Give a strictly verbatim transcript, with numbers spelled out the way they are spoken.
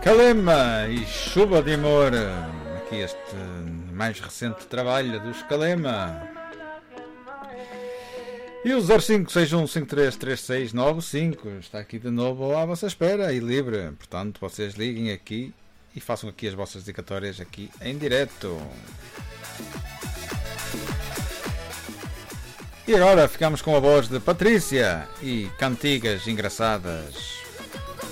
Calema e Chuva de Amor. Aqui este mais recente trabalho dos Calema. E o zero cinco seis um cinco três três seis nove cinco está aqui de novo à vossa espera e livre. Portanto, vocês liguem aqui e façam aqui as vossas dedicatórias aqui em direto. E agora ficamos com a voz de Patrícia e cantigas engraçadas.